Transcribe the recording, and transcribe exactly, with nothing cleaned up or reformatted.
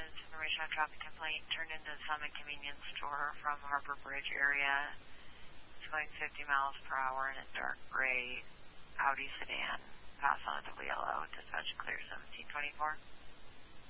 is information on traffic complaint turned into Summit Convenience Store from Harbor Bridge area. It's going fifty miles per hour in a dark gray Audi sedan. Pass on to yellow. Dispatch clear seventeen twenty-four.